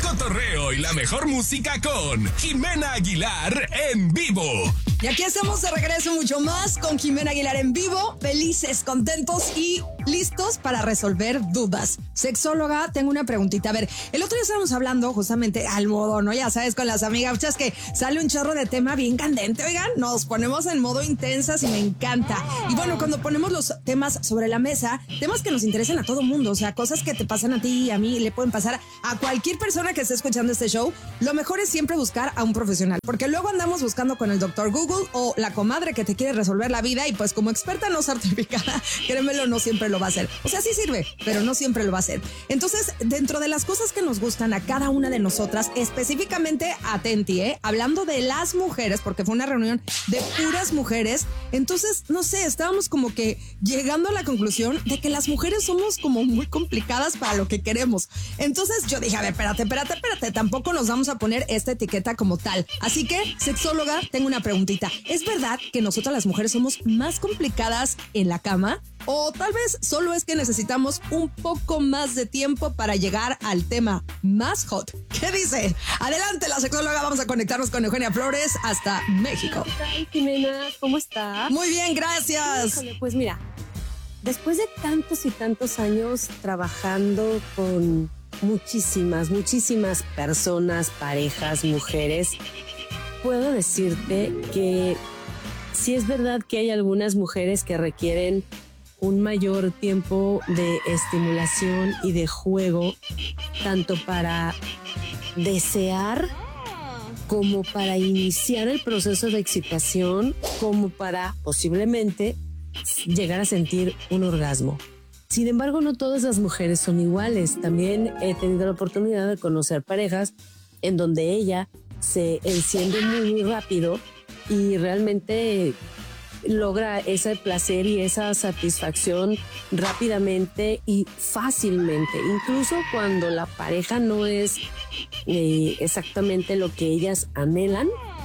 cotorreo y la mejor música con Jimena Aguilar en vivo. Y aquí estamos de regreso mucho más con Jimena Aguilar en vivo, felices, contentos y listos para resolver dudas. Sexóloga, tengo una preguntita. A ver, el otro día estábamos hablando justamente al modo, ¿no? Ya sabes, con las amigas, muchas que sale un chorro de tema bien candente, oigan, nos ponemos en modo intensas y me encanta. Y bueno, cuando ponemos los temas sobre la mesa, temas que nos interesan a todo mundo, o sea, cosas que te pasan a ti y a mí, le pueden pasar a cualquier persona que esté escuchando este show, lo mejor es siempre buscar a un profesional, porque luego andamos buscando con el doctor Google o la comadre que te quiere resolver la vida y pues como experta no certificada, créemelo, no siempre lo va a hacer. O sea, sí sirve, pero no siempre lo va a hacer. Entonces, dentro de las cosas que nos gustan a cada una de nosotras, específicamente atenti, hablando de las mujeres, porque fue una reunión de puras mujeres, entonces, no sé, estábamos como que llegando a la conclusión de que las mujeres somos como muy complicadas para lo que queremos. Entonces yo dije, a ver, espérate, tampoco nos vamos a poner esta etiqueta como tal. Así que, sexóloga, tengo una preguntita. ¿Es verdad que nosotras las mujeres somos más complicadas en la cama? ¿O tal vez solo es que necesitamos un poco más de tiempo para llegar al tema más hot? ¿Qué dice? Adelante, la sexóloga, vamos a conectarnos con Eugenia Flores hasta México. Ay, Jimena, ¿cómo estás? Muy bien, gracias. Híjole, pues mira, después de tantos y tantos años trabajando con muchísimas personas, parejas, mujeres, puedo decirte que sí es verdad que hay algunas mujeres que requieren un mayor tiempo de estimulación y de juego, tanto para desear como para iniciar el proceso de excitación, como para posiblemente llegar a sentir un orgasmo. Sin embargo, no todas las mujeres son iguales. También he tenido la oportunidad de conocer parejas en donde ella se enciende muy rápido y realmente logra ese placer y esa satisfacción rápidamente y fácilmente, incluso cuando la pareja no es exactamente lo que ellas anhelan,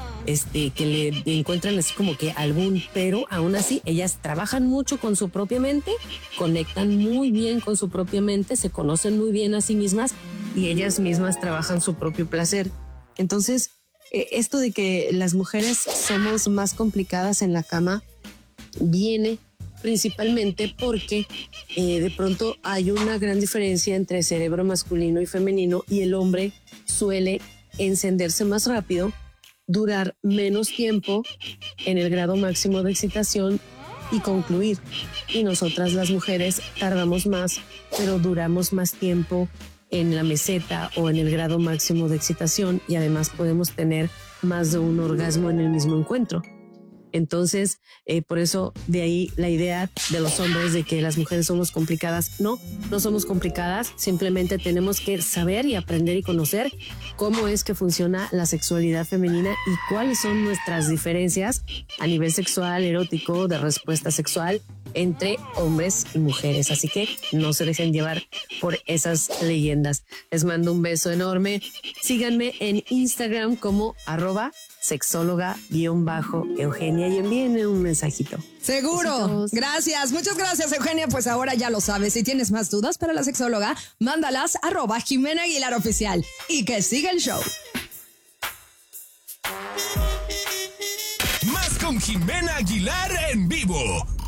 que le encuentran así como que algún pero, aún así ellas trabajan mucho con su propia mente, conectan muy bien con su propia mente, se conocen muy bien a sí mismas y ellas mismas trabajan su propio placer. Entonces, esto de que las mujeres somos más complicadas en la cama viene principalmente porque de pronto hay una gran diferencia entre cerebro masculino y femenino y el hombre suele encenderse más rápido, durar menos tiempo en el grado máximo de excitación y concluir. Y nosotras las mujeres tardamos más, pero duramos más tiempo en la meseta o en el grado máximo de excitación y además podemos tener más de un orgasmo en el mismo encuentro. Entonces, por eso de ahí la idea de los hombres de que las mujeres somos complicadas. No somos complicadas, simplemente tenemos que saber y aprender y conocer cómo es que funciona la sexualidad femenina y cuáles son nuestras diferencias a nivel sexual, erótico, de respuesta sexual entre hombres y mujeres. Así que no se dejen llevar por esas leyendas. Les mando un beso enorme. Síganme en Instagram como @sexóloga_Eugenia y envíenme un mensajito. Seguro. Besitos. Gracias. Muchas gracias, Eugenia. Pues ahora ya lo sabes. Si tienes más dudas para la sexóloga, mándalas @Jimena Aguilar Oficial y que siga el show. Más con Jimena Aguilar en vivo.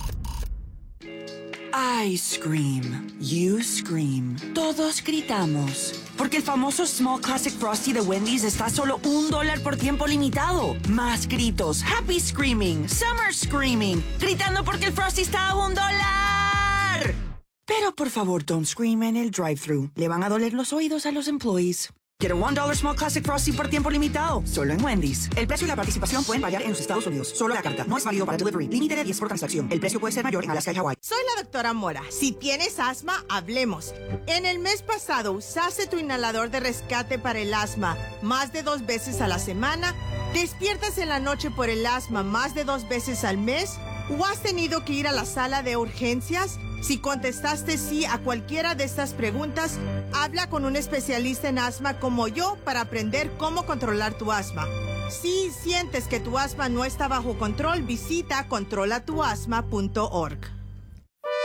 I scream, you scream, todos gritamos. Porque el famoso Small Classic Frosty de Wendy's está a solo $1 por tiempo limitado. Más gritos, happy screaming, summer screaming, gritando porque el Frosty está a $1. Pero por favor, don't scream en el drive-thru. Le van a doler los oídos a los employees. Get a $1 Small Classic Frosty por tiempo limitado, solo en Wendy's. El precio y la participación pueden variar en los Estados Unidos. Solo a la carta. No es válido para delivery. Límite de 10 por transacción. El precio puede ser mayor en Alaska y Hawái. Soy la doctora Mora. Si tienes asma, hablemos. En el mes pasado, ¿usaste tu inhalador de rescate para el asma más de 2 veces a la semana? ¿Despiertas en la noche por el asma más de 2 veces al mes? ¿O has tenido que ir a la sala de urgencias? Si contestaste sí a cualquiera de estas preguntas, habla con un especialista en asma como yo para aprender cómo controlar tu asma. Si sientes que tu asma no está bajo control, visita controlatuasma.org.